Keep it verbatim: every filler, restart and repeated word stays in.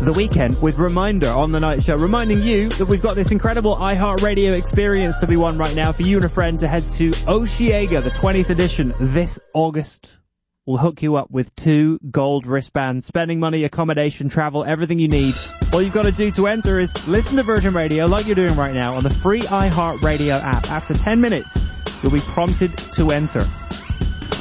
The Weeknd with Reminder on The Night Show, reminding you that we've got this incredible iHeartRadio experience to be won right now for you and a friend to head to Osheaga, the twentieth edition, this August. We'll hook you up with two gold wristbands, spending money, accommodation, travel, everything you need. All you've got to do to enter is listen to Virgin Radio like you're doing right now on the free iHeartRadio app. After ten minutes, you'll be prompted to enter.